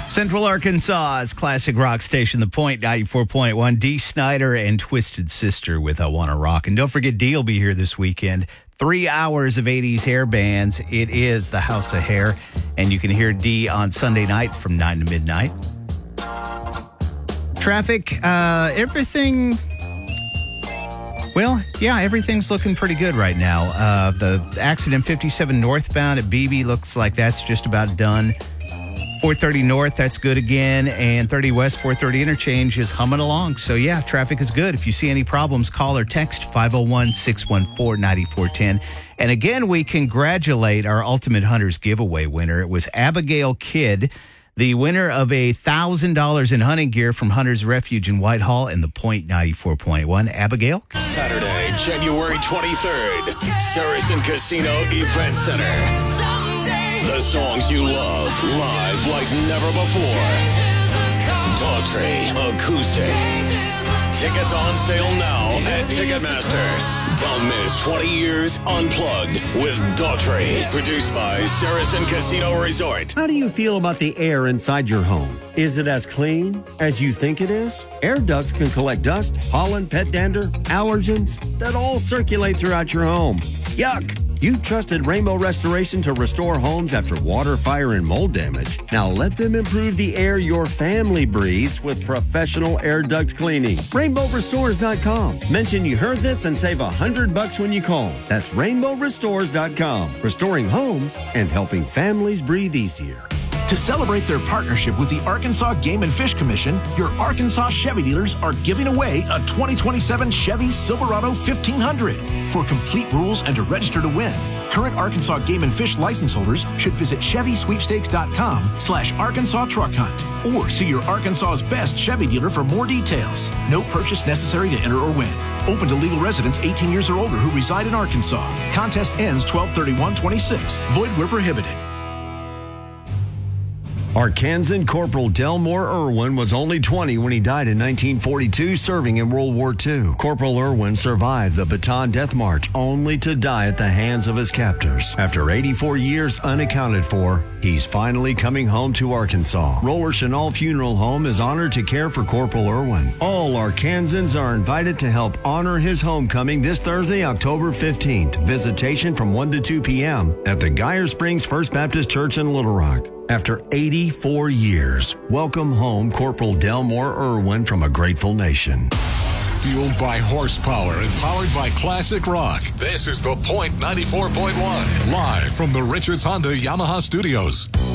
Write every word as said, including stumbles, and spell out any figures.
Central Arkansas's classic rock station, The Point, ninety-four point one. Dee Snider and Twisted Sister with I Wanna Rock. And don't forget, Dee will be here this weekend. Three hours of eighties hair bands. It is the House of Hair. And you can hear Dee on Sunday night from nine to midnight. Traffic, uh, everything... Well, yeah, everything's looking pretty good right now. Uh, the accident fifty-seven northbound at Beebe looks like that's just about done. four thirty north, that's good again. And thirty west, four thirty interchange is humming along. So, yeah, traffic is good. If you see any problems, call or text five oh one, six one four, nine four one zero. And again, we congratulate our Ultimate Hunters giveaway winner. It was Abigail Kidd, the winner of a one thousand dollars in hunting gear from Hunter's Refuge in Whitehall and The Point ninety-four point one. Abigail? Saturday, January twenty-third, Saracen Casino Event Center. The songs you love, live like never before. Daughtry Acoustic. Tickets on sale now at Ticketmaster. Don't miss twenty years unplugged with Daughtry. Produced by Saracen Casino Resort. How do you feel about the air inside your home? Is it as clean as you think it is? Air ducts can collect dust, pollen, pet dander, allergens that all circulate throughout your home. Yuck! You've trusted Rainbow Restoration to restore homes after water, fire, and mold damage. Now let them improve the air your family breathes with professional air duct cleaning. rainbow restores dot com. Mention you heard this and save a hundred bucks when you call. That's rainbow restores dot com. Restoring homes and helping families breathe easier. To celebrate their partnership with the Arkansas Game and Fish Commission, your Arkansas Chevy dealers are giving away a twenty twenty-seven Chevy Silverado fifteen hundred. For complete rules and to register to win, current Arkansas Game and Fish license holders should visit Chevy Sweepstakes dot com slash Arkansas Truck Hunt or see your Arkansas's best Chevy dealer for more details. No purchase necessary to enter or win. Open to legal residents eighteen years or older who reside in Arkansas. Contest ends twelve thirty-one twenty-six. Void where prohibited. Arkansan Corporal Delmore Irwin was only twenty when he died in nineteen forty-two, serving in World War Two. Corporal Irwin survived the Bataan Death March, only to die at the hands of his captors. After eighty-four years unaccounted for, he's finally coming home to Arkansas. Roller Chenal Funeral Home is honored to care for Corporal Irwin. All Arkansans are invited to help honor his homecoming this Thursday, October fifteenth. Visitation from one to two p.m. at the Geyer Springs First Baptist Church in Little Rock. After eighty-four years, welcome home Corporal Delmore Irwin from a grateful nation. Fueled by horsepower and powered by classic rock. This is The Point ninety-four point one, live from the Richards Honda Yamaha Studios.